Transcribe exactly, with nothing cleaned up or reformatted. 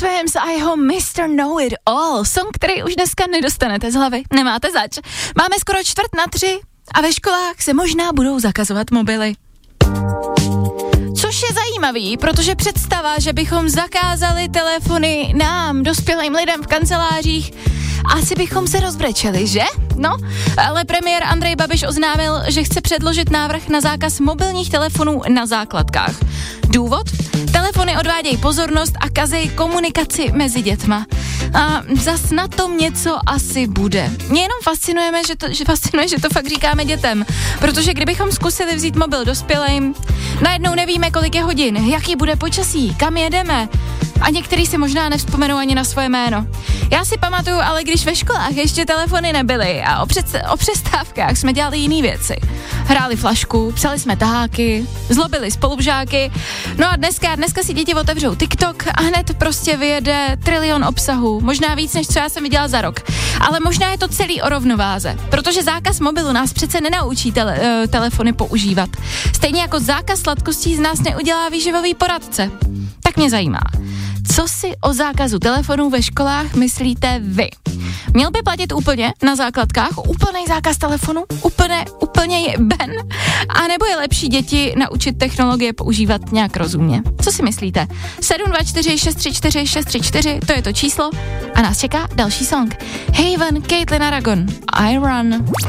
Swims a jeho mister Know It All. Song, který už dneska nedostanete z hlavy. Nemáte zač. Máme skoro čtvrt na tři a ve školách se možná budou zakazovat mobily. Což je zajímavý, protože představa, že bychom zakázali telefony nám, dospělým lidem v kancelářích, asi bychom se rozbrečeli, že? No, ale premiér Andrej Babiš oznámil, že chce předložit návrh na zákaz mobilních telefonů na základkách. Důvod? Telefony odvádějí pozornost a kazejí komunikaci mezi dětma. A zas na tom něco asi bude. Mě jenom fascinujeme, že to, že fascinuje, že to fakt říkáme dětem, protože kdybychom zkusili vzít mobil dospělým, najednou nevíme, kolik je hodin, jaký bude počasí, kam jedeme. A některý si možná nevzpomenou ani na svoje jméno. Já si pamatuju, ale když ve školách ještě telefony nebyly a o, před, o přestávkách jsme dělali jiné věci. Hráli flašku, psali jsme taháky, zlobili spolužáky. No a dneska, dneska si děti otevřou TikTok a hned prostě vyjede trilion obsahu. Možná víc, než co já jsem viděla za rok. Ale možná je to celý o rovnováze, protože zákaz mobilu nás přece nenaučí tele, telefony používat. Stejně jako zákaz sladkostí z nás neudělá výživový poradce. Tak mě zajímá, co si o zákazu telefonů ve školách myslíte vy? Měl by platit úplně na základkách úplný zákaz telefonu? Úplně, úplně je ben? A nebo je lepší děti naučit technologie používat nějak rozumně? Co si myslíte? sedm dva čtyři šest tři čtyři šest tři čtyři, to je to číslo a nás čeká další song. Haven, Caitlin Aragon, I Run.